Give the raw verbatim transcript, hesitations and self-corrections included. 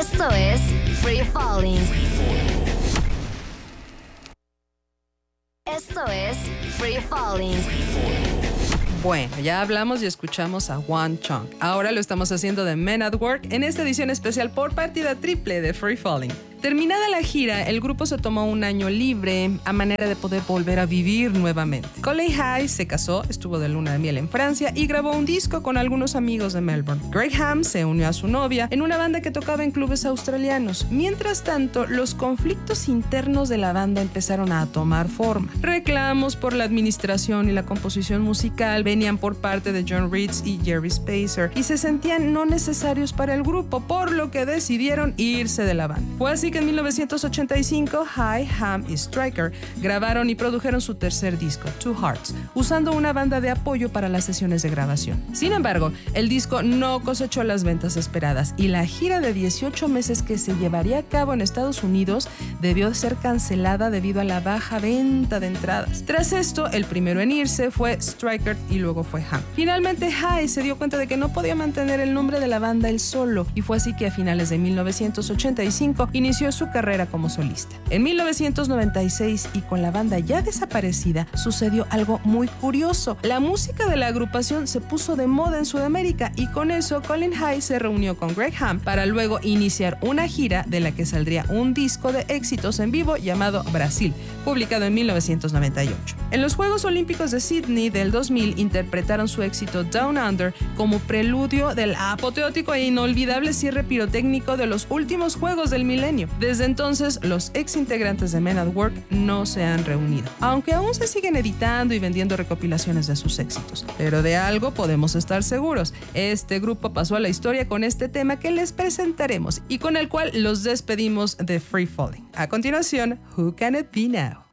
Esto es Free Falling. Esto es Free Falling. Bueno, ya hablamos y escuchamos a One Chunk. Ahora lo estamos haciendo de Men at Work en esta edición especial por partida triple de Free Falling. Terminada la gira, el grupo se tomó un año libre a manera de poder volver a vivir nuevamente. Coley High se casó, estuvo de luna de miel en Francia y grabó un disco con algunos amigos de Melbourne. Graham se unió a su novia en una banda que tocaba en clubes australianos. Mientras tanto, los conflictos internos de la banda empezaron a tomar forma. Reclamos por la administración y la composición musical venían por parte de John Reitz y Jerry Spacer y se sentían no necesarios para el grupo, por lo que decidieron irse de la banda. Fue así que en mil novecientos ochenta y cinco, High, Ham y Stryker grabaron y produjeron su tercer disco, Two Hearts, usando una banda de apoyo para las sesiones de grabación. Sin embargo, el disco no cosechó las ventas esperadas y la gira de dieciocho meses que se llevaría a cabo en Estados Unidos debió ser cancelada debido a la baja venta de entradas. Tras esto, el primero en irse fue Stryker y luego fue Ham. Finalmente, High se dio cuenta de que no podía mantener el nombre de la banda él solo y fue así que a finales de mil novecientos ochenta y cinco inició su carrera como solista. En mil novecientos noventa y seis, y con la banda ya desaparecida, sucedió algo muy curioso. La música de la agrupación se puso de moda en Sudamérica y con eso Colin High se reunió con Greg Ham para luego iniciar una gira de la que saldría un disco de éxitos en vivo llamado Brasil, publicado en mil novecientos noventa y ocho. En los Juegos Olímpicos de Sydney del dos mil interpretaron su éxito Down Under como preludio del apoteótico e inolvidable cierre pirotécnico de los últimos Juegos del Milenio. Desde entonces, los ex integrantes de Men at Work no se han reunido, aunque aún se siguen editando y vendiendo recopilaciones de sus éxitos. Pero de algo podemos estar seguros: este grupo pasó a la historia con este tema que les presentaremos y con el cual los despedimos de Free Falling. A continuación, Who Can It Be Now?